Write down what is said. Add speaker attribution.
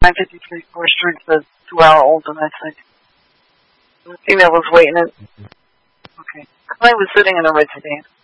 Speaker 1: 953 4th Street says 2-hour-old domestic. The female was waiting in. Okay. Clay was sitting in a red sedan.